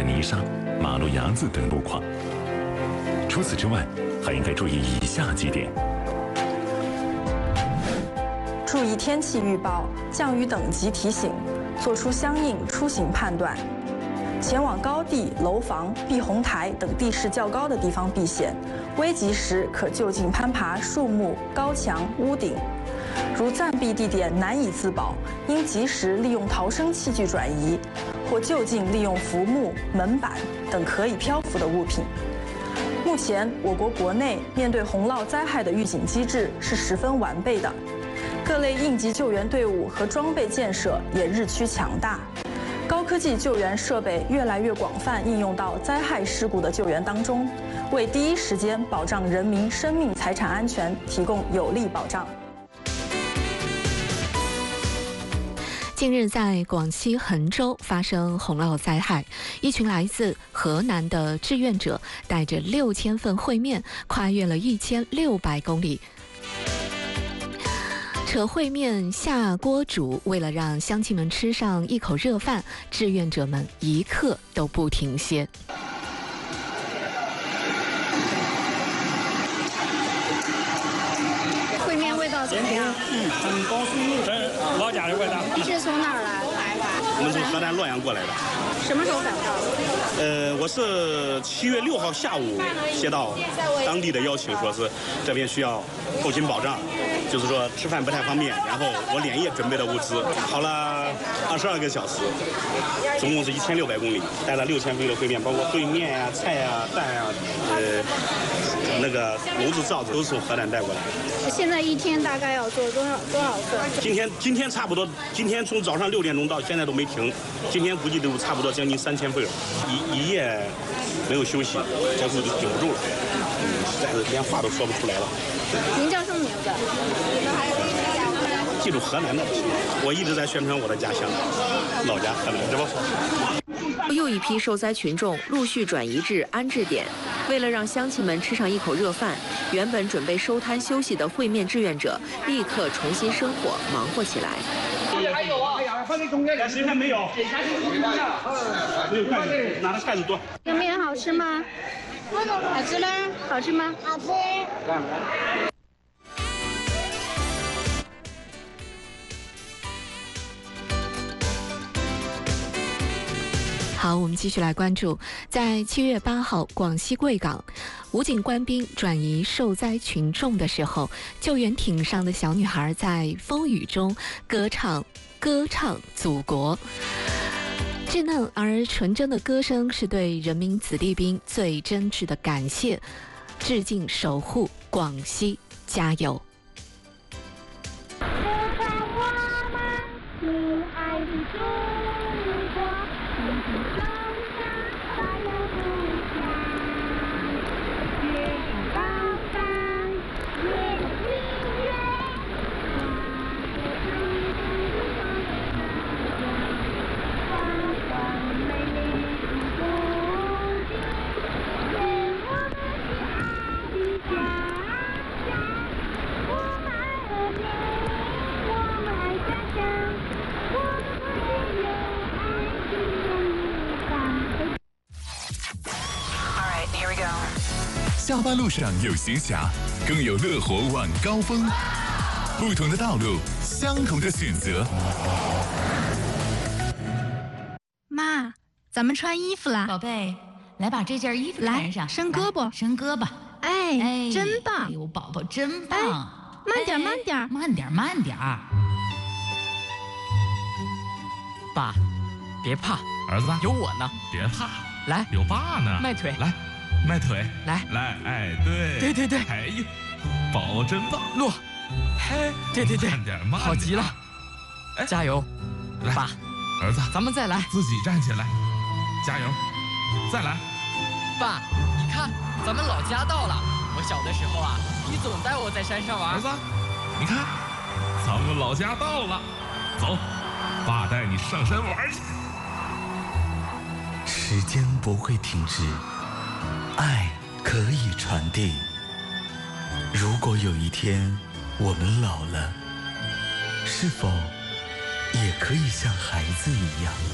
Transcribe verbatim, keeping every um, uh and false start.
的泥沙、马路牙子等路况。除此之外，还应该注意以下几点： 注意天气预报、降雨等级提醒，做出相应出行判断。前往高地、楼房、避洪台等地势较高的地方避险，危急时可就近攀爬树木、高墙、屋顶。如暂避地点难以自保，应及时利用逃生器具转移，或就近利用浮木、门板等可以漂浮的物品。目前，我国国内面对洪涝灾害的预警机制是十分完备的，各类应急救援队伍和装备建设也日趋强大。高科技救援设备越来越广泛应用到灾害事故的救援当中，为第一时间保障人民生命财产安全提供有力保障。 近日，在广西衡州发生洪涝灾害，一群来自河南的志愿者带着六千份烩面，跨越了一千六百公里。扯烩面下锅煮，为了让乡亲们吃上一口热饭，志愿者们一刻都不停歇。 烩面味道怎么样？ 嗯，很高兴，这老家的味道。 你是从哪儿来？ 我们从河南洛阳过来的。 什么时候赶到？ 呃，我是七月六号下午接到当地的邀请，说是这边需要后勤保障，就是说吃饭不太方便，然后我连夜准备的物资，跑了二十二个小时，总共是一千六百公里，带了六千份的烩面，包括烩面呀、菜呀、蛋呀，呃，那个炉子、灶子都是从河南带过来。 现在一天大概要做多少多少份？ 今天今天差不多，今天从早上六点钟到现在都没停，今天估计都差不多将近三千份，一一夜没有休息，这时候就顶不住了，实在是连话都说不出来了。 您叫什么名字？ 记住河南的，我一直在宣传我的家乡，老家河南，是吧？ 又一批受灾群众陆续转移至安置点。为了让乡亲们吃上一口热饭，原本准备收摊休息的烩面志愿者立刻重新生火，忙活起来。 还有啊，哎呀，放在中间， 谁还没有？ 给下去没有没有筷子，拿的筷子多。 这个面好吃吗？好吃吗？好吃吗？好吃。 好，我们继续来关注，在七月八号，广西贵港，武警官兵转移受灾群众的时候，救援艇上的小女孩在风雨中歌唱，歌唱祖国。稚嫩而纯真的歌声是对人民子弟兵最真挚的感谢，致敬守护广西，加油！ 下班路上有闲暇，更有乐活晚高峰。不同的道路，相同的选择。 妈，咱们穿衣服啦！ 宝贝，来把这件衣服穿上， 伸胳膊， 伸胳膊。 哎， 哎， 真棒！ 哎呦，宝宝真棒！ 哎，慢点，慢点， 慢点，慢点。 爸，别怕， 儿子有我呢。 别怕， 来， 有爸呢。 迈腿， 来。迈腿， 来来，哎，对， 对对对， 哎呦，宝宝真棒， 落，嘿，对对对， 慢点，慢点， 好极了，哎，加油， 来， 爸， 儿子， 咱们再来， 自己站起来，加油，再来， 爸，你看，咱们老家到了，我小的时候啊，你总带我在山上玩， 儿子，你看，咱们老家到了，走，爸带你上山玩去。 时间不会停止。爱可以传递。如果有一天我们老了，是否也可以像孩子一样？